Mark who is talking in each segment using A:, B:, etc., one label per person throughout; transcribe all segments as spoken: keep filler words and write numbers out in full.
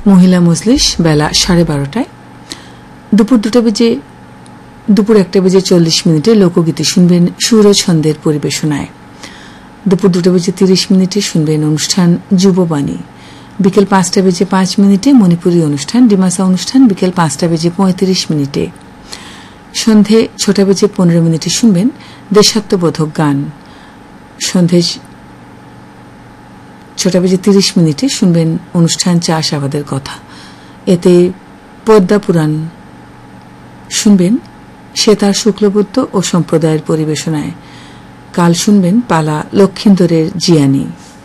A: মহিলা মজলিস বেলা সাড়ে বারোটায়। দুপুর দুটা বেজে দুপুর একটা বেজে চল্লিশ মিনিটে লোকগীতি শুনবেন সুরছন্দের পরিবেশনায়। দুপুর দুটা বেজে তিরিশ মিনিটে শুনবেন অনুষ্ঠান যুববাণী। বিকেল পাঁচটা বেজে পাঁচ মিনিটে মণিপুরী অনুষ্ঠান ডিমাসা অনুষ্ঠান বিকেল পাঁচটা বেজে পঁয়ত্রিশ মিনিটে। সন্ধে ছটা বেজে পনেরো মিনিটে শুনবেন দেশাত্মবোধক গান। সন্ধে ছটা বেজে তিরিশ মিনিটে শুনবেন অনুষ্ঠান চাষাবাদের কথা। এতে পদ্মা পুরাণ শুনবেন সেতার শুক্লবৈদ্য ও সম্প্রদায়ের পরিবেশনায়। কাল শুনবেন পালা লক্ষিন্দরের জিয়ানি।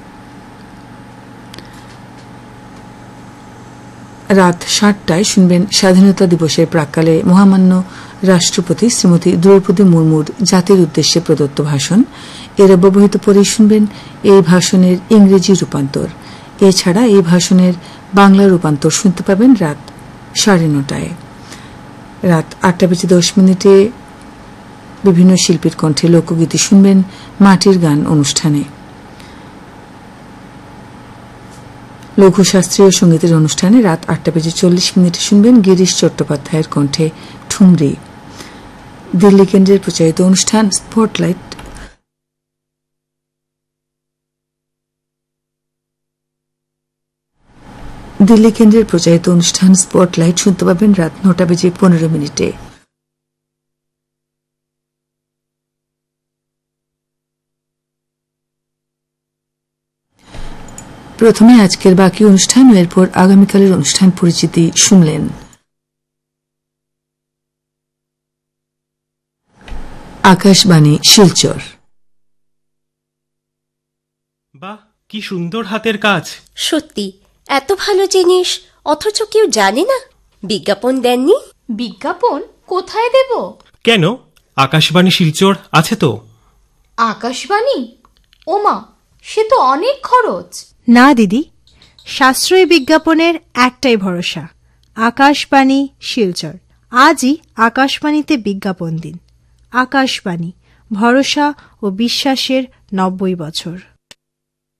A: রাত সাতটায় শুনবেন স্বাধীনতা দিবসের প্রাক্কালে মহামান্য রাষ্ট্রপতি শ্রীমতী দ্রৌপদী মুর্মুর জাতির উদ্দেশ্যে প্রদত্ত ভাষণ। এর অব্যবহিত পরেই শুনবেন এই ভাষণের ইংরেজি রূপান্তর। এছাড়া এই ভাষণের বাংলা রূপান্তর শুনতে পাবেন রাত সাড়ে নটায়। রাত আটটা বেজে দশ মিনিটে বিভিন্ন শিল্পীর কণ্ঠে লোকগীতি শুনবেন মাটির গান অনুষ্ঠানে। লঘু শাস্ত্রীয় সঙ্গীতের অনুষ্ঠানে রাত আটটা বেজে চল্লিশ মিনিটে শুনবেন গিরিশ চট্টোপাধ্যায়ের কণ্ঠে ঠুমরি। দিল্লি কেন্দ্রের প্রচারিত অনুষ্ঠান স্পটলাইট দিল্লি কেন্দ্রের প্রচারিত অনুষ্ঠান স্পটলাইট শুনতে পাবেন রাত নটা বেজে পনেরো মিনিটে। প্রথমে আজকের বাকি অনুষ্ঠান, এরপর আগামীকালের অনুষ্ঠান পরিচিতি শুনলেন। আকাশবাণী শিলচর।
B: বাহ, কি সুন্দর হাতের কাজ!
C: সত্যি এত ভালো জিনিস অথচ কেউ জানে না। বিজ্ঞাপন দেননি?
D: বিজ্ঞাপন কোথায় দেব?
B: কেন, আকাশবাণী শিলচর আছে তো।
D: আকাশবাণী? ওমা, সে তো অনেক খরচ।
E: না দিদি, সাশ্রয়ী বিজ্ঞাপনের একটাই ভরসা, আকাশবাণী শিলচর। আজই আকাশবাণীতে বিজ্ঞাপন দিন। আকাশবাণী, ভরসা ও বিশ্বাসের নব্বই বছর।